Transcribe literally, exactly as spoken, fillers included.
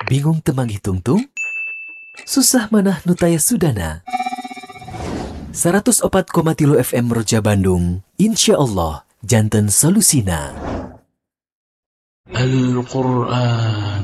Bingung temang hitung-tung? Susah manah nutaya sudana. seratus opat koma tilu F M Roja Bandung, insya Allah, janten solusina. Al-Quran